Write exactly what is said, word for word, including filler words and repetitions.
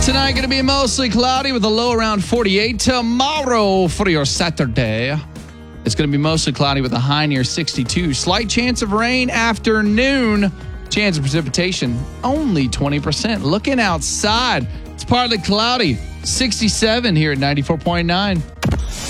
Tonight going to be mostly cloudy with a low around forty-eight. Tomorrow for your Saturday, it's going to be mostly cloudy with a high near sixty-two. Slight chance of rain afternoon. Chance of precipitation only twenty percent. Looking outside, it's partly cloudy. sixty-seven here at ninety-four point nine.